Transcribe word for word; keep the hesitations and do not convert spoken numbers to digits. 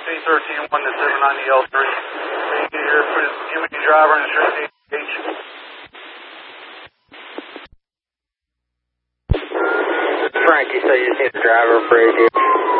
C thirteen one to seven ninety L three. Can you get here for the M E driver and the H? Frankie, so you just need the driver for A D H.